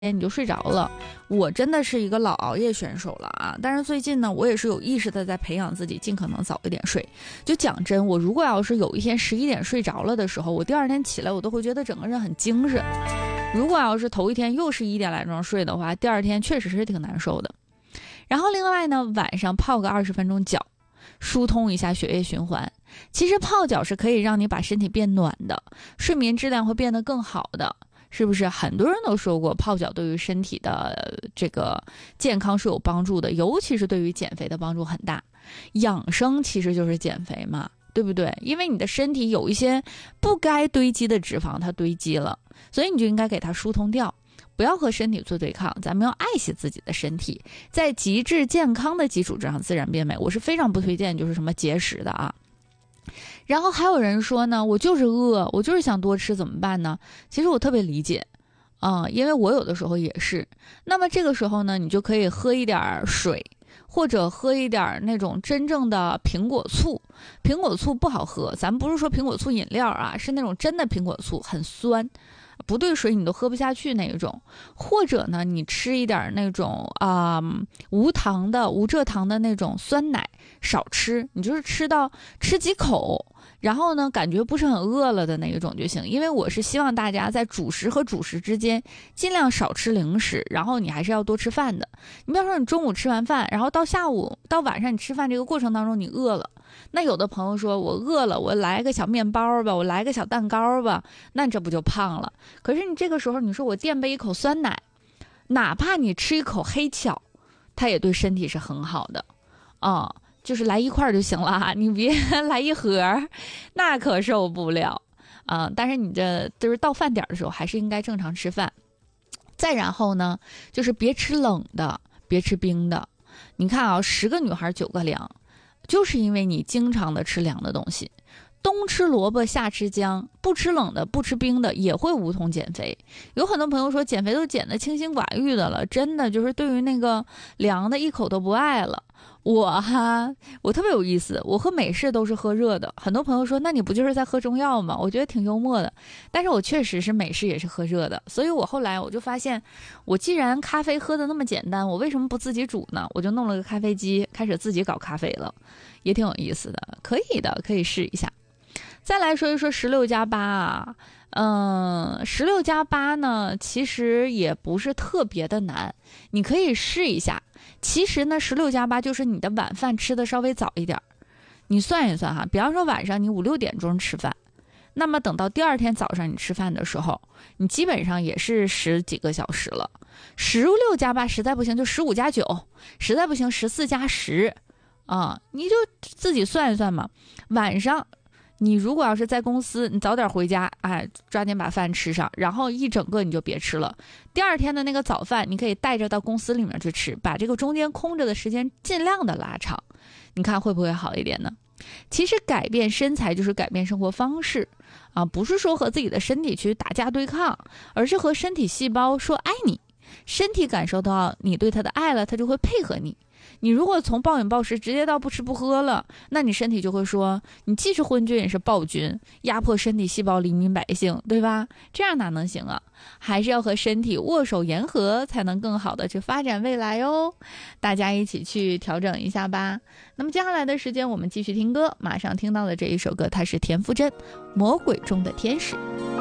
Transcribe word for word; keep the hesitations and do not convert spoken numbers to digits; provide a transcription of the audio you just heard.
你就睡着了。我真的是一个老熬夜选手了啊！但是最近呢，我也是有意识的在培养自己，尽可能早一点睡。就讲真，我如果要是有一天十一点睡着了的时候，我第二天起来我都会觉得整个人很精神。如果要是头一天又是一点来钟睡的话，第二天确实是挺难受的。然后另外呢，晚上泡个二十分钟脚，疏通一下血液循环。其实泡脚是可以让你把身体变暖的，睡眠质量会变得更好的。是不是很多人都说过泡脚对于身体的这个健康是有帮助的，尤其是对于减肥的帮助很大。养生其实就是减肥嘛，对不对？因为你的身体有一些不该堆积的脂肪它堆积了，所以你就应该给它疏通掉，不要和身体做对抗，咱们要爱惜自己的身体，在极致健康的基础之上自然变美。我是非常不推荐就是什么节食的啊。然后还有人说呢，我就是饿，我就是想多吃，怎么办呢？其实我特别理解啊、呃，因为我有的时候也是。那么这个时候呢，你就可以喝一点水，或者喝一点那种真正的苹果醋。苹果醋不好喝，咱不是说苹果醋饮料啊，是那种真的苹果醋，很酸，不兑水你都喝不下去那一种。或者呢，你吃一点那种啊、呃、无糖的无蔗糖的那种酸奶，少吃，你就是吃到吃几口，然后呢感觉不是很饿了的那一种就行。因为我是希望大家在主食和主食之间尽量少吃零食，然后你还是要多吃饭的。你比方说你中午吃完饭，然后到下午到晚上你吃饭这个过程当中你饿了，那有的朋友说我饿了，我来个小面包吧，我来个小蛋糕吧，那这不就胖了。可是你这个时候你说我垫杯一口酸奶，哪怕你吃一口黑巧，它也对身体是很好的啊、嗯，就是来一块就行了哈，你别来一盒，那可受不了啊、嗯。但是你这就是到饭点的时候还是应该正常吃饭。再然后呢，就是别吃冷的，别吃冰的。你看啊，十个女孩九个凉，就是因为你经常的吃凉的东西。冬吃萝卜夏吃姜，不吃冷的不吃冰的也会无痛减肥。有很多朋友说减肥都减得清心寡欲的了，真的就是对于那个凉的一口都不爱了。我哈，我特别有意思，我喝美式都是喝热的。很多朋友说那你不就是在喝中药吗？我觉得挺幽默的，但是我确实是美式也是喝热的。所以我后来我就发现，我既然咖啡喝的那么简单，我为什么不自己煮呢？我就弄了个咖啡机，开始自己搞咖啡了，也挺有意思的，可以的，可以试一下。再来说一说十六加八啊，嗯，十六加八呢，其实也不是特别的难，你可以试一下。其实呢，十六加八就是你的晚饭吃的稍微早一点，你算一算哈，比方说晚上你五六点钟吃饭，那么等到第二天早上你吃饭的时候，你基本上也是十几个小时了。十六加八实在不行就十五加九，实在不行十四加十啊，你就自己算一算嘛。晚上你如果要是在公司，你早点回家，哎，抓紧把饭吃上，然后一整个你就别吃了。第二天的那个早饭，你可以带着到公司里面去吃，把这个中间空着的时间尽量的拉长，你看会不会好一点呢？其实改变身材就是改变生活方式啊，不是说和自己的身体去打架对抗，而是和身体细胞说爱你，身体感受到你对它的爱了，它就会配合你。你如果从暴饮暴食直接到不吃不喝了，那你身体就会说你既是昏君也是暴君，压迫身体细胞黎民百姓，对吧？这样哪能行啊？还是要和身体握手言和，才能更好的去发展未来哦。大家一起去调整一下吧。那么接下来的时间我们继续听歌，马上听到的这一首歌它是田馥甄《魔鬼中的天使》。